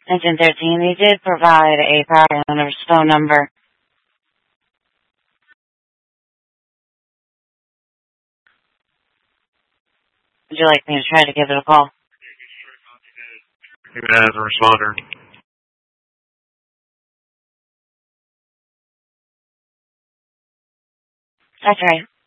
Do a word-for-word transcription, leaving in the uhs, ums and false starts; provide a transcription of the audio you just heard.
Engine thirteen, they did provide a power owner's phone number. Would you like me to try to give it a call? Even as a responder. That's right.